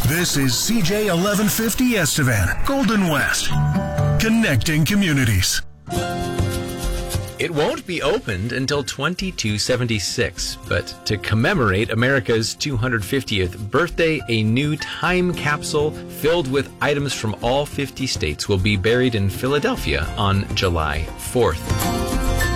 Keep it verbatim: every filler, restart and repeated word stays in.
This is C J eleven fifty Estevan, Golden West, connecting communities. It won't be opened until twenty-two seventy-six, but to commemorate America's two hundred fiftieth birthday, a new time capsule filled with items from all fifty states will be buried in Philadelphia on July fourth.